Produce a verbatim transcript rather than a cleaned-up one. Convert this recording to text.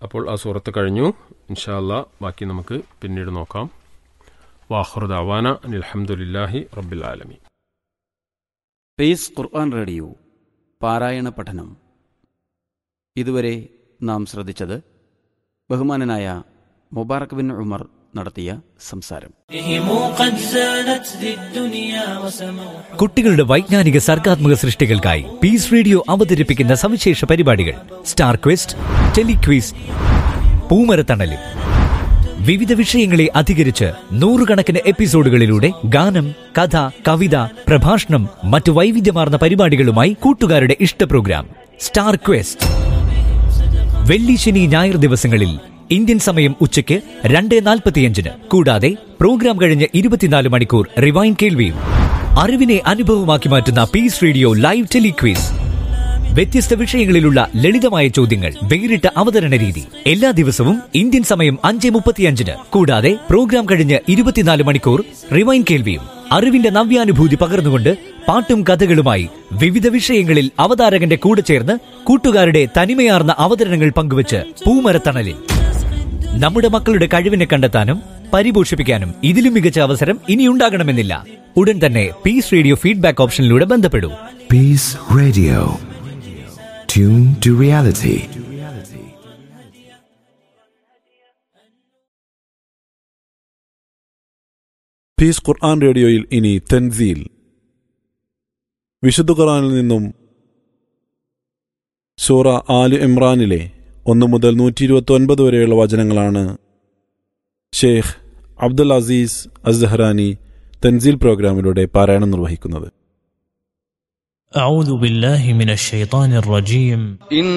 അപ്പോൾ ആ സൂറത്ത് കഴിഞ്ഞു. ഇൻഷാ അല്ലാഹ് ബാക്കി നമുക്ക് പിന്നീട് നോക്കാം. വാഖിറു ദഅവാന അൽഹംദുലില്ലാഹി റബ്ബിൽ ആലമീൻ. പീസ് ഖുർആൻ റേഡിയോ പാരായണ പഠനം. ഇതുവരെ നാം ശ്രദ്ധിച്ചത് ബഹുമാനനായ മുബാറക് ബിൻ ഉമർ നടത്തിയ സംസാരം. കുട്ടികളുടെ വൈജ്ഞാനിക സർഗാത്മക സൃഷ്ടികൾക്കായി പീസ് റേഡിയോ അവതരിപ്പിക്കുന്ന സവിശേഷ പരിപാടികൾ സ്റ്റാർ ക്വസ്റ്റ്, ടെലിക്വിസ്, പൂമരത്തണലും വിവിധ വിഷയങ്ങളെ അധികരിച്ച് നൂറുകണക്കിന് എപ്പിസോഡുകളിലൂടെ ഗാനം, കഥ, കവിത, പ്രഭാഷണം, മറ്റു വൈവിധ്യമാർന്ന പരിപാടികളുമായി കൂട്ടുകാരുടെ ഇഷ്ട പ്രോഗ്രാം സ്റ്റാർ ക്വസ്റ്റ്. വെള്ളി, ശനി, ഞായർ ദിവസങ്ങളിൽ ഇന്ത്യൻ സമയം ഉച്ചയ്ക്ക് രണ്ട് നാൽപ്പത്തിയഞ്ചിന്. കൂടാതെ പ്രോഗ്രാം കഴിഞ്ഞ് ഇരുപത്തിനാല് മണിക്കൂർ റിവൈൻഡ് കേൾവിയും. അറിവിനെ അനുഭവമാക്കി മാറ്റുന്ന പീസ് റേഡിയോ ലൈവ് ടെലിക്വിസ്. വ്യത്യസ്ത വിഷയങ്ങളിലുള്ള ലളിതമായ ചോദ്യങ്ങൾ, വേറിട്ട അവതരണ രീതി. എല്ലാ ദിവസവും ഇന്ത്യൻ സമയം അഞ്ച് മുപ്പത്തിയഞ്ചിന്. കൂടാതെ പ്രോഗ്രാം കഴിഞ്ഞ് ഇരുപത്തിനാല് മണിക്കൂർ റിവൈൻഡ് കേൾവിയും. അറിവിന്റെ നവ്യാനുഭൂതി പകർന്നുകൊണ്ട് പാട്ടും കഥകളുമായി വിവിധ വിഷയങ്ങളിൽ അവതാരകന്റെ കൂടെ ചേർന്ന് കൂട്ടുകാരുടെ തനിമയാർന്ന അവതരണങ്ങൾ പങ്കുവച്ച് പൂമരത്തണലിൽ. നമ്മുടെ മക്കളുടെ കഴിവിനെ കണ്ടെത്താനും പരിപോഷിപ്പിക്കാനും ഇതിലും മികച്ച അവസരം ഇനിയുണ്ടാകണമെന്നില്ല. ഉടൻ തന്നെ piece radio feedback ഓപ്ഷനിലൂടെ ബന്ധപ്പെടൂ. Peace Radio. Tune to reality. Piece ഖുർആൻ റേഡിയോയിൽ ഇനി തൻസീൽ. വിശുദ്ധ ഖുർആനിൽ നിന്നും സൂറ ആലു ഇമ്രാനിലെ ഒന്ന് മുതൽ നൂറ്റി ഇരുപത്തി ഒൻപത് വരെയുള്ള വചനങ്ങളാണ് ഷെയ്ഖ് അബ്ദുൽ അസീസ് അസ്സഹ്റാനി തൻസീൽ പ്രോഗ്രാമിലൂടെ പാരായണം നിർവഹിക്കുന്നത്. أعوذ بالله من الشيطان الرجيم.